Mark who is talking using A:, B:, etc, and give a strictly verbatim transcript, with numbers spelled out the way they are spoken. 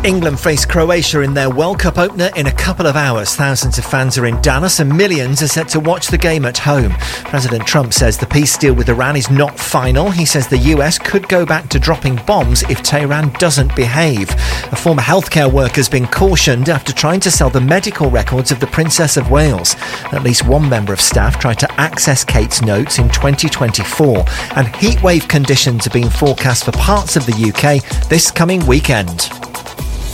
A: England face Croatia in their World Cup opener in a couple of hours. Thousands of fans are in Dallas and millions are set to watch the game at home. President Trump says the peace deal with Iran is not final. He says the U S could go back to dropping bombs if Tehran doesn't behave. A former healthcare worker has been cautioned after trying to sell the medical records of the Princess of Wales. At least one member of staff tried to access Kate's notes in twenty twenty-four. And heatwave conditions are being forecast for parts of the U K this coming weekend.